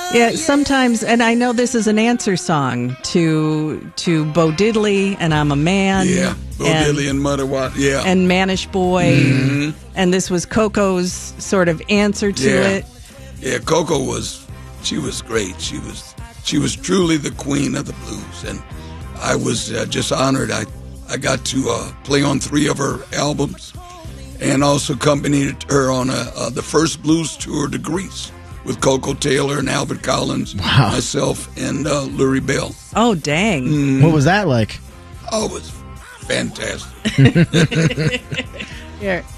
Yeah, sometimes, and I know this is an answer song to Bo Diddley and I'm a Man. Yeah, Bo Diddley and Muddy Waters. Yeah, and Mannish Boy, and this was Coco's sort of answer to it. Yeah, Coco was great. She was truly the queen of the blues, and I was just honored. I got to play on 3 of her albums, and also accompanied her on the first blues tour to Greece with Coco Taylor and Albert Collins, myself, and Lurie Bell. Oh, dang. What was that like? Oh, it was fantastic. Here.